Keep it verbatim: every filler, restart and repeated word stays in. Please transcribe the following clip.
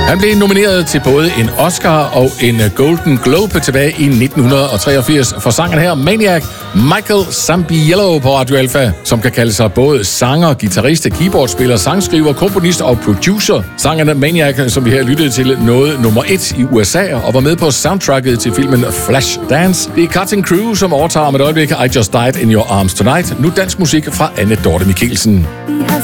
Han blev nomineret til både en Oscar og en Golden Globe tilbage i nitten treogfirs for sangen her, Maniac. Michael Zambiello på Radio Alpha, som kan kalde sig både sanger, guitarist, keyboardspiller, sangskriver, komponist og producer. Sangen Maniac, som vi her lyttede til, nåede nummer et i U S A og var med på soundtracket til filmen Flashdance. Det er Cutting Crew, som overtager om et øjeblik I Just Died in Your Arms Tonight. Nu dansk musik fra Anne Dorte Michelsen.